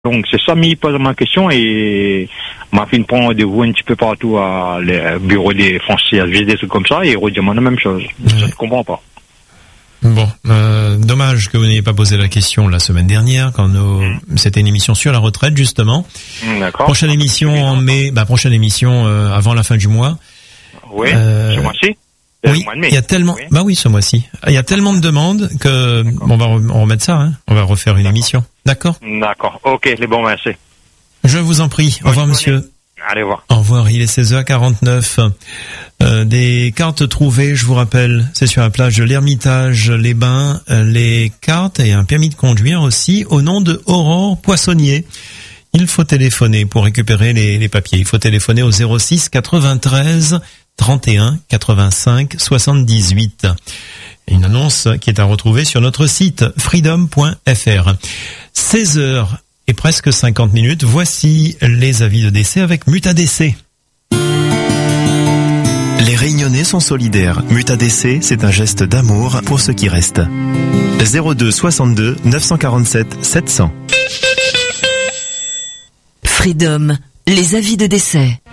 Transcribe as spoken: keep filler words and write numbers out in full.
Donc c'est ça, mais il pose ma question et m'a fait une prendre rendez-vous un petit peu partout à les bureaux des Français, à des trucs comme ça, et ils redemandent la même chose. Ouais. Je ne comprends pas. Bon, euh, dommage que vous n'ayez pas posé la question la semaine dernière, quand nos, mmh. c'était une émission sur la retraite justement. D'accord. Prochaine émission en mai, bah prochaine émission euh, avant la fin du mois. Oui, euh, ce mois-ci. Oui, il y a tellement, oui. bah oui, ce mois-ci. Il y a tellement de demandes que bon, on va on remettre ça, hein. On va refaire une D'accord. émission. D'accord. D'accord. Ok, les bons, merci. Je vous en prie. Au revoir, monsieur. Allez voir. Au revoir. Il est seize heures quarante-neuf. Euh, des cartes trouvées, je vous rappelle, c'est sur la plage de l'Ermitage, les Bains, euh, les cartes et un permis de conduire aussi au nom de Aurore Poissonnier. Il faut téléphoner pour récupérer les, les papiers. Il faut téléphoner au zéro six quatre-vingt-treize trente et un quatre-vingt-cinq soixante-dix-huit. Une annonce qui est à retrouver sur notre site freedom point f r. seize heures et presque cinquante minutes. Voici les avis de décès avec Mutadc. Les Réunionnais sont solidaires. Mutadc, c'est un geste d'amour pour ceux qui restent. zéro deux soixante-deux neuf cent quarante-sept sept cents. Freedom, les avis de décès.